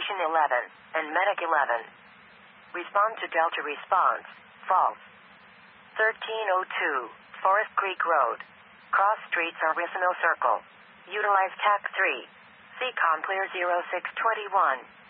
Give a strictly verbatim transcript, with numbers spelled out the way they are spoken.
Station eleven, and Medic eleven. Respond to Delta response. False. thirteen oh two, Forest Creek Road. Cross streets Arsenal Circle. Utilize T A C three. C C O M clear zero six two one.